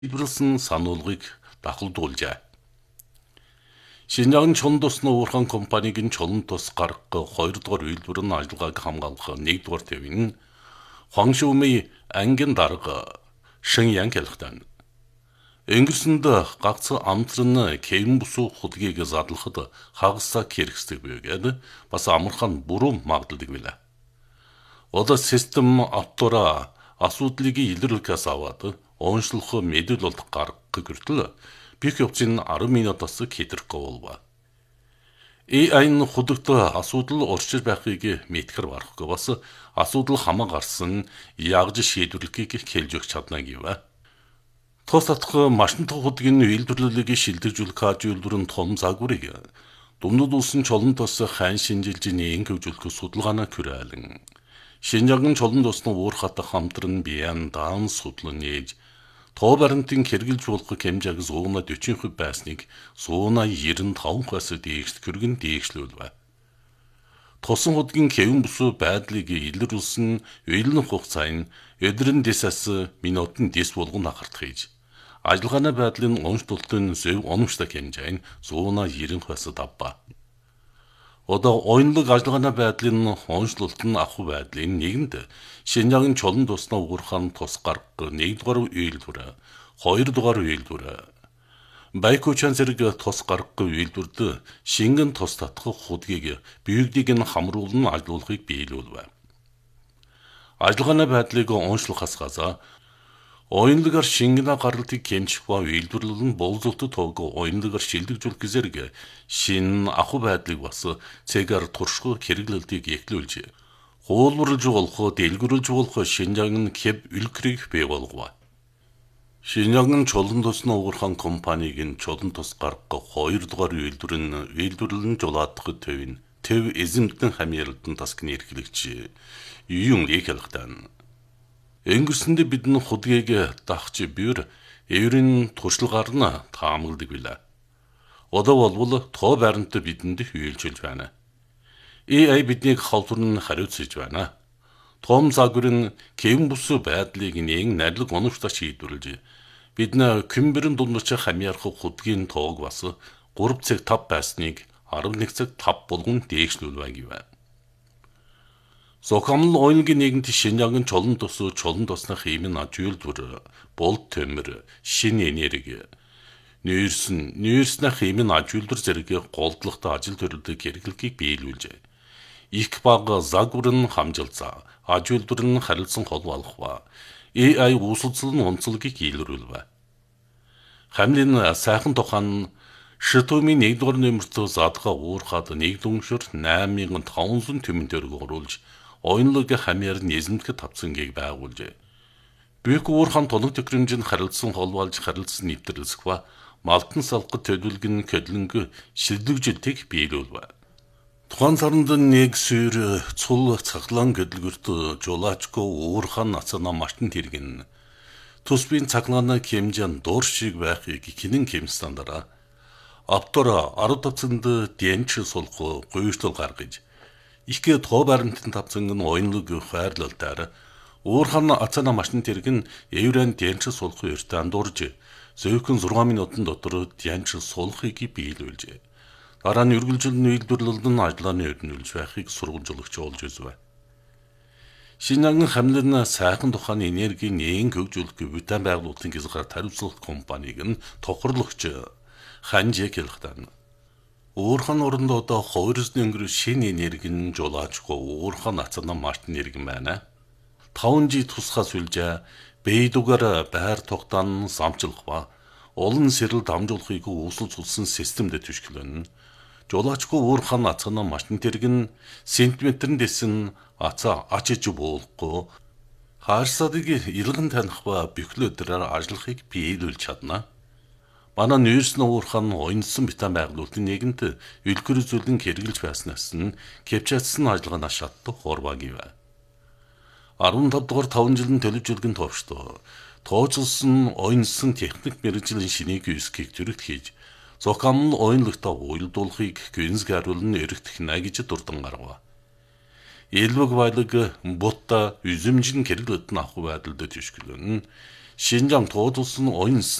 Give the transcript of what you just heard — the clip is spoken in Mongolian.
Илбэрлсэн сануулгыг давхалдуулжээ. Шинжаан чулуун тосны уурхайн компаниг нь чулуун тос гаргах 2 дугаар үйлдвэр нь ажиллагааг хамгаалах 1 дугаар төвийн Хуаншумын ангийн дарга Шиньян хэлэхдээ өнгөрсөнд гагц амтрын кэм бусуу худгийг задлахад хагасаа хэрэгсдэг байгаад бас амархан бүрэн магадaltaг билээ. Одоо систем автора асуудлыг илрүүлэхээс аваад онцлох мэдээлэл гаргах гэртэл бих явцын 10 минутаас хэтрэхгүй болов. AI-н худагт асуудал орчиж байхыг мэдхэр барахгүй бас асуудал хамаа гарсан ягж шийдвэрлэхийг хэлж өгч чадна гэв. Тус татах машин худгийн үйлдвэрлэлийг шилжүүлэх үйлдвэрийн том загварыг Думнууд улсын чулуун тос хайн шинжилж нээн хөгжүүлэх судалгааны хүрээлэн Шинжаан чулуун тосны уурхатай хамтран биян даан судлан нээж тоо баримтын хэрэгжилж болох хэмжээг 140% байсныг 195%-аас дээшлэн дээшлүүлв. Тосон худгийн хэвэн бүсүү байдлыг илрүүлсэн уйлын хугацааны өдрийн дэсээс минутын дэс болгон анхаарах хийж ажиллагааны байдлын онцлолтын зөв оновчтой хэмжээ нь 190%-аас давбаа. Одоо оюунлаг ажиллагааны байдлын онцлолт нь ахуй байдлын нэгэнд Шинжаан чулуун тосны уурхайн тус гаргах 1 дугаар үйлдвэр, 2 дугаар үйлдвэр, Байкучан зэрэг тус гаргах үйлдвэрд шингэн тус татах худгийг биегдийг нь хамруулан ажиллуулахыг биелүүлв. Ажиллагааны байдлыг онцлохоос гадна оюунлагаар шингэнэ гаргалтыг хэмжих ба үйлдвэрлэл нь боловсролтой тоог оюунлагаар шилжүүлэх зэрэг шин ахуй байдлыг бас цэгээр турших хэрэглэлтийг эхлүүлж хуулбарлаж болох дэлгэрүүлж болох Шинжаан кэб үлгэрийг бий болгов. Шинжаан чулуун тосны уурхайн компаниг нь чулуун тос гаргах 2 дугаар үйлдвэрлэл нь жулаадах төвийн төв эзэмтэн хамьярлалтын тасгны эрхлэгч Юн хэлэхдээ өнгөрсөнд бидний худгийг дагч бээр эврийн туршлагаар нь таамагладаг билээ. Одоо болвол тоо баримт бидэнд үйлчилж байна. AI биднийг хавтарн хариуцж байна. Том загварын кэм бүсүү байдлыг нээн найрлаг оновчтой шийдвэрлэж бидний кэмбэрэн дундч хамьяарах худгийн тоог бас 3 цаг 5 байсныг 11 цаг 5 болгон дээшлүүлвэ гэв. Зохиомл оюунгийн нийгэмд Шинжаан чулуун тосны хэмээн аж үйлдвэр, болт төмөр, шин энерги, нүүрсний хэмээн аж үйлдвэр зэрэг голдлогтой ажил төрөлдөг хэрэглэхийг биелүүлжээ. Их баг загварын хамжилзаа, аж үйлдвэр нь харилцан хол болох AI үүсэлцэл нь онцлогийг илрүүлв. Хамлын сайхан тухайн Шитомын 1 дугаар нэмэрт задгаа уурхад нэг дүншөр 8500 тэмэн төгрөг оруулж оюунлаг хамьяар эзэмдэхэд тавцангийг байгуулжээ. Büyük уурхайн тоног төхөөрөмжөнд харилцсан холбоолж харилцсан нэвтрэлсэх ба малтан салхад төлөвлөгн көдлөнгө шилдэгжилтийг биелүүлв. Тухайн сарнд нэг сүйр цул цаглан көдлгөрт жолаачко уурхайн нацана машин тэргэн тусбын цаглааны хэмжээнд дуур шиг байхыг хинэн хэмстандара автора 10 тавцанд дэнч сулх гуйштал гаргаж их тоо баримтын тавцанг нь оюунлаг хайрлалтаар уурхайн ацана машин тэргэн эврэн дэнч сулх өртөнд дурж зөвхөн 6 минутын дотор дэнч сулхыг биелүүлжээ. Дараа нь үргэлжлэн үйлдвэрлэлд нь ажиллагааны өрнүүлж байхыг сургамжлагч олж үзв. Шинжаан хамлын сайхан тухайн энергийн нээн хөгжүүлэх бүтээн байгуулалтын хязгаар тариуцлах компаниг нь тохирлогч Ханжэк хэлэхдээ уурхайн оронд одоо хувирсны өнгөр шин энергийн жулаачгүй уурхайн ацана машин нэргэн байна. 5G тусгаас үлжээ бэйдугаар байр тогтоон самчлах ба олон сэрэл дамжуулахыг үүсэлж улсан системд түшгэлэн жулаачгүй уурхайн ацана машин тэргэн сантиметрын дэсэн ацаа ачиж буулахгүй хаарсадыг иргэн таних ба бөхлөдрээр ажиллахыг биелүүлж чадна. Манай нүүрсний уурхайн оюунсан битэн байгуулалтын нэгэнт үлгэр зүйлэн хэрэгжилж байснаас нь кэпчатсан ажиллагааны шатдаг хорваа гэв. 15 дугаар 5 жилийн төлөвжөлгөн товчтой тооцолсон оюунсан техник мэргэжлийн шинийг үүсгийг зүрхт хийж зохиомл оюунлагтай уйлдуулахыг гүнзгийруулн эргэтгэнэ гэж дурдан гаргав. Элбэг баялаг бутта үзэмжин хэрэглэт нь ахуй байдалд түшгэлэн 신장 도두스는 어인스